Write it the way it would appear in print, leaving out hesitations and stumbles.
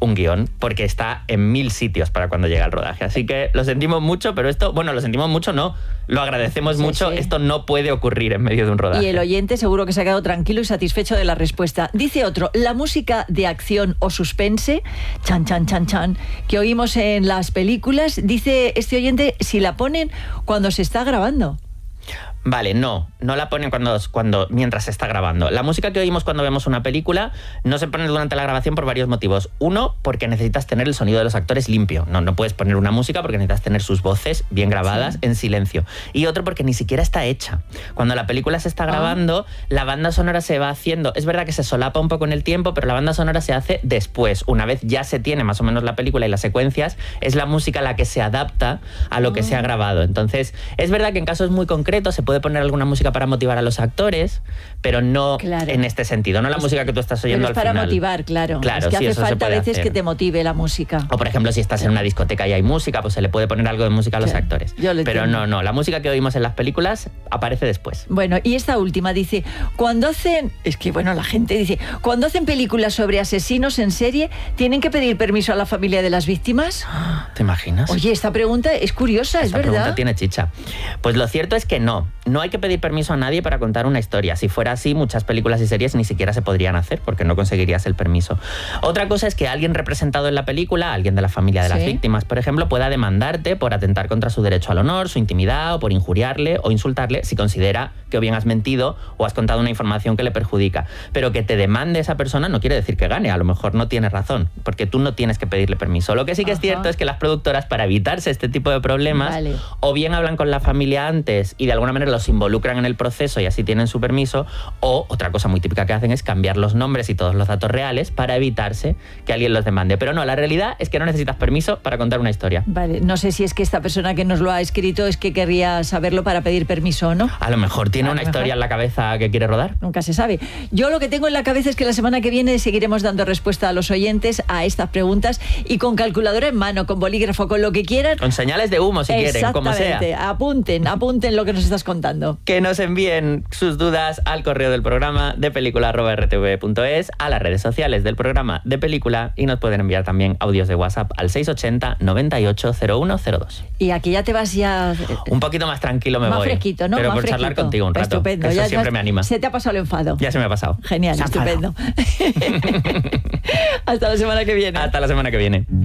un guión, porque está en 1000 sitios para cuando llega el rodaje. Así que lo sentimos mucho, pero esto, bueno, lo sentimos mucho, no, lo agradecemos mucho. Sí. Esto no puede ocurrir en medio de un rodaje. Y el oyente seguro que se ha quedado tranquilo y satisfecho de la respuesta. Dice otro, la música de acción o suspense, chan, chan, chan, chan, que oímos en las películas, dice este oyente, si la ponen cuando se está grabando. Vale, no la ponen mientras se está grabando. La música que oímos cuando vemos una película no se pone durante la grabación por varios motivos. Uno, porque necesitas tener el sonido de los actores limpio. No puedes poner una música porque necesitas tener sus voces bien grabadas, en silencio. Y otro, porque ni siquiera está hecha. Cuando la película se está grabando, la banda sonora se va haciendo. Es verdad que se solapa un poco en el tiempo, pero la banda sonora se hace después. Una vez ya se tiene más o menos la película y las secuencias, es la música la que se adapta a lo que se ha grabado. Entonces, es verdad que en casos muy concretos se puede poner alguna música para motivar a los actores, pero no en este sentido, no la música que tú estás oyendo al final. Pero es para motivar, claro. Es que hace falta a veces que te motive la música. O por ejemplo, si estás en una discoteca y hay música, pues se le puede poner algo de música a los actores. Pero no, la música que oímos en las películas aparece después. Bueno, y esta última dice, la gente dice, cuando hacen películas sobre asesinos en serie, ¿tienen que pedir permiso a la familia de las víctimas? ¿Te imaginas? Oye, esta pregunta es curiosa, es verdad. Esta pregunta tiene chicha. Pues lo cierto es que no hay que pedir permiso a nadie para contar una historia. Si fuera así, muchas películas y series ni siquiera se podrían hacer porque no conseguirías el permiso. Otra cosa es que alguien representado en la película, alguien de la familia de las víctimas, por ejemplo, pueda demandarte por atentar contra su derecho al honor, su intimidad, o por injuriarle o insultarle si considera que o bien has mentido o has contado una información que le perjudica. Pero que te demande esa persona no quiere decir que gane, a lo mejor no tiene razón, porque tú no tienes que pedirle permiso. Lo que sí que es cierto es que las productoras, para evitarse este tipo de problemas, o bien hablan con la familia antes y de alguna manera los involucran en el proceso y así tienen su permiso, o otra cosa muy típica que hacen es cambiar los nombres y todos los datos reales para evitarse que alguien los demande. Pero no, la realidad es que no necesitas permiso para contar una historia. Vale, no sé si es que esta persona que nos lo ha escrito es que querría saberlo para pedir permiso o no. A lo mejor tiene una historia en la cabeza que quiere rodar. Nunca se sabe. Yo lo que tengo en la cabeza es que la semana que viene seguiremos dando respuesta a los oyentes a estas preguntas y con calculadora en mano, con bolígrafo, con lo que quieran. Con señales de humo si quieren, como sea. Apunten lo que nos estás contando. Que nos envíen sus dudas al correo del programa de película@rtv.es, a las redes sociales del programa de Película, y nos pueden enviar también audios de WhatsApp al 680 98 0102. Y aquí ya te vas un poquito más tranquilo me voy. Más fresquito, ¿no? Pero más por fresquito. Charlar contigo un rato. Estupendo. Eso siempre me anima. Se te ha pasado el enfado. Ya se me ha pasado. Genial, estupendo. Hasta la semana que viene. Hasta la semana que viene.